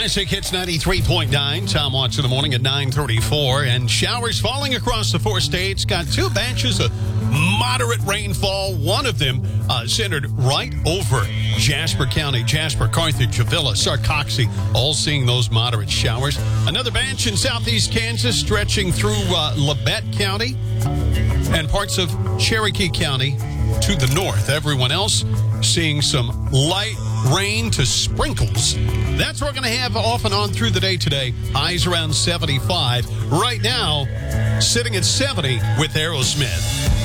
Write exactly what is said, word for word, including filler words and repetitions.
Classic Hits ninety-three point nine. Tom Watts in the morning at nine thirty-four. And showers falling across the four states. Got two batches of moderate rainfall. One of them uh, centered right over Jasper County. Jasper, Carthage, Avila, Sarcoxy, all seeing those moderate showers. Another batch in southeast Kansas stretching through uh, Labette County and parts of Cherokee County to the north. Everyone else seeing some light rain to sprinkles. That's what we're going to have off and on through the day today. Highs around seventy-five. Right now, sitting at seventy with Aerosmith.